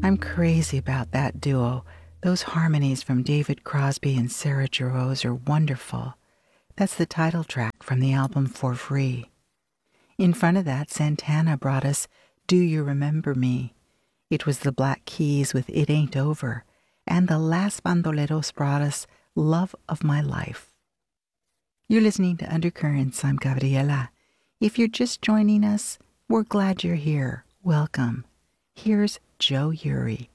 I'm crazy about that duo. Those harmonies from David Crosby and Sarah Jarosz are wonderful. That's the title track from the album For Free. In front of that, Santana brought us Do You Remember Me? It was the Black Keys with It Ain't Over, and the Las Bandoleros brought us Love of My Life. You're listening to Undercurrents. I'm Gabriela. If you're just joining us, we're glad you're here. Welcome. Here's Joe Uri.